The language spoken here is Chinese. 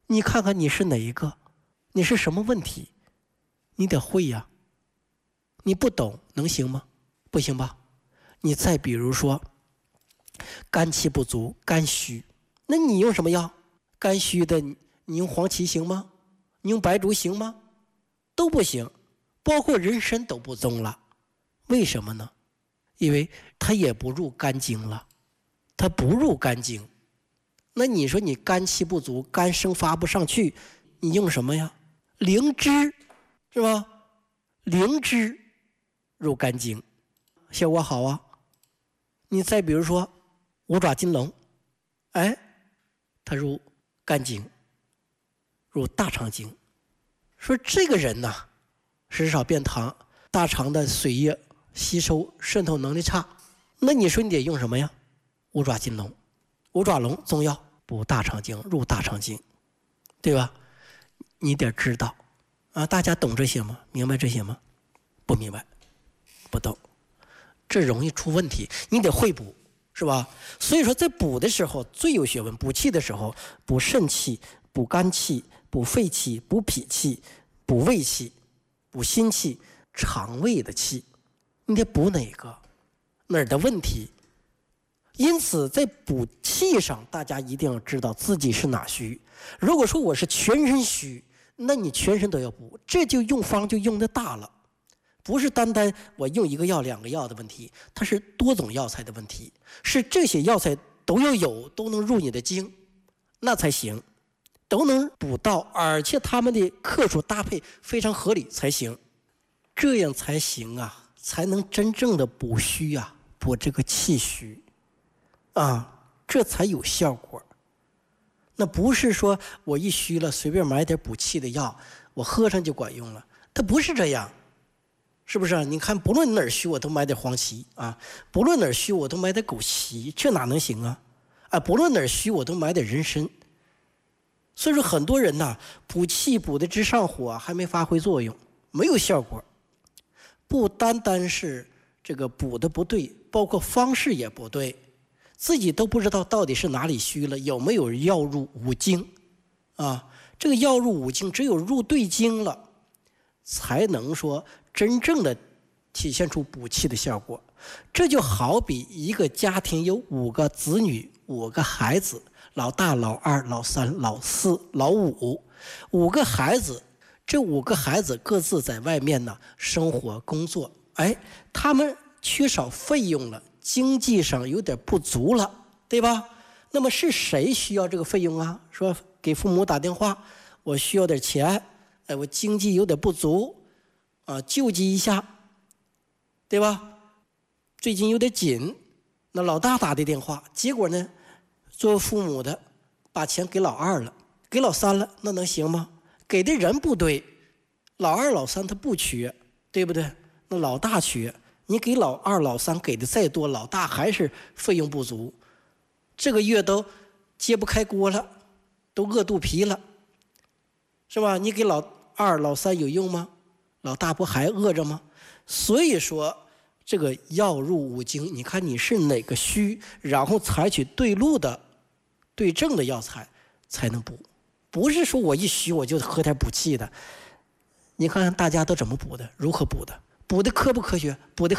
你看看你是哪一个，你是什么问题，你得会呀。你不懂能行吗？不行吧。你再比如说肝气不足、肝虚，那你用什么药？肝虚的你用黄芪行吗？你用白术行吗？都不行，包括人参都不中了。为什么呢？因为它也不入肝经了，它不入肝经。那你说你肝气不足，肝生发不上去，你用什么呀？灵芝是吧？灵芝入肝经，效果好啊。你再比如说五爪金龙，哎，它入肝经，入大肠经。说这个人呐，食少便溏，大肠的水液吸收渗透能力差，那你说你得用什么呀？五爪金龙，五爪龙中药补大肠经，入大肠经，对吧？你得知道啊，大家懂这些吗？明白这些吗？不明白，不懂，这容易出问题。你得会补，是吧？所以说在补的时候最有学问，补气的时候补肾气、补肝气、补肺气、补脾气、补胃气、补心气、肠胃的气，你得补哪个？哪儿的问题？因此在补气上，大家一定要知道自己是哪虚。如果说我是全身虚，那你全身都要补，这就用方就用的大了，不是单单我用一个药两个药的问题，它是多种药材的问题，是这些药材都要有，都能入你的经，那才行，都能补到，而且他们的克数搭配非常合理才行，这样才行啊，才能真正的补虚啊，补这个气虚啊，这才有效果。那不是说我一虚了随便买点补气的药，我喝上就管用了，它不是这样，是不是？你看不论哪儿虚我都买点黄芪啊，不论哪儿虚我都买点枸杞，这哪能行啊？不论哪儿虚我都买点人参。所以说很多人呐，补气补的直上火，还没发挥作用，没有效果。不单单是这个补的不对，包括方式也不对，自己都不知道到底是哪里虚了，有没有药入五经啊？这个药入五经，只有入对经了，才能说真正的体现出补气的效果。这就好比一个家庭有5个子女，5个孩子，老大、老二、老三、老四、老五，5个孩子，这5个孩子各自在外面呢生活工作，他们缺少费用了，经济上有点不足了，对吧？那么是谁需要这个费用啊？说给父母打电话，我需要点钱，我经济有点不足啊，救济一下，对吧？最近有点紧，那老大打的电话，结果呢，作为父母的把钱给老二了，给老三了，那能行吗？给的人不对，老二老三他不缺，对不对？那老大缺，你给老二老三给的再多，老大还是费用不足，这个月都揭不开锅了，都饿肚皮了，是吧？你给老二老三有用吗？老大不还饿着吗？所以说这个药入五经，你看你是哪个虚，然后采取对路的对症的药材才能补，不是说我一虚我就喝点补气的。你看看大家都怎么补的，如何补的，补的科不科学，补的